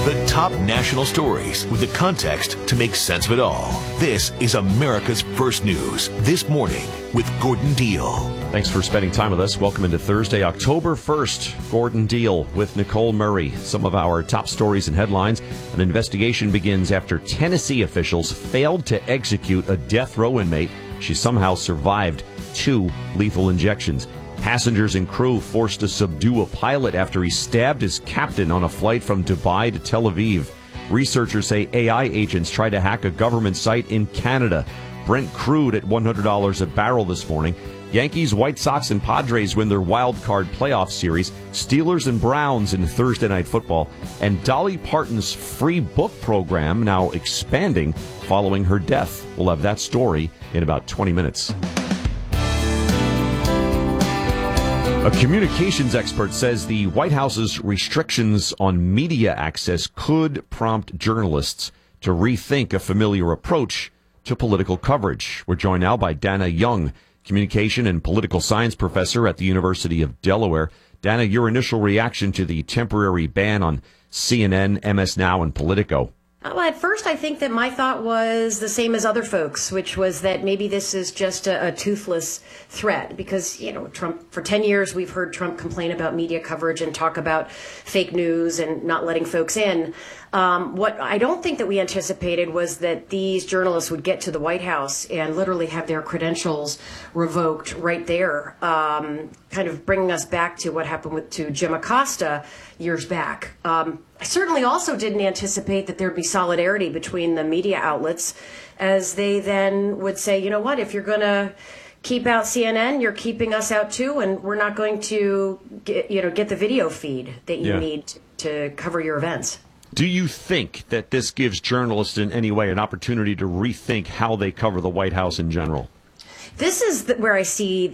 The top national stories with the context to make sense of it all. This is America's First News This Morning with Gordon Deal. Thanks for spending time with us. Welcome into Thursday, October 1st. Gordon Deal with Nicole Murray. Some of our top stories and headlines. An investigation begins after Tennessee officials failed to execute a death row inmate. She somehow survived 2 lethal injections. Passengers and crew forced to subdue a pilot after he stabbed his captain on a flight from Dubai to Tel Aviv. Researchers say AI agents tried to hack a government site in Canada. Brent crude at $100 a barrel this morning. Yankees, White Sox, and Padres win their wild card playoff series. Steelers and Browns in Thursday Night Football. And Dolly Parton's free book program now expanding following her death. We'll have that story in about 20 minutes. A communications expert says the White House's restrictions on media access could prompt journalists to rethink a familiar approach to political coverage. We're joined now by Dana Young, communication and political science professor at the University of Delaware. Dana, your initial reaction to the temporary ban on CNN, MS Now, and Politico? Well, at first, I think that my thought was the same as other folks, which was that maybe this is just a toothless threat because, Trump, for 10 years, we've heard Trump complain about media coverage and talk about fake news and not letting folks in. What I don't think that we anticipated was that these journalists would get to the White House and literally have their credentials revoked right there, kind of bringing us back to what happened to Jim Acosta years back. I certainly also didn't anticipate that there'd be solidarity between the media outlets as they then would say, you know what, if you're going to keep out CNN, you're keeping us out too, and we're not going to get the video feed that you need to cover your events. Do you think that this gives journalists in any way an opportunity to rethink how they cover the White House in general? This is where I see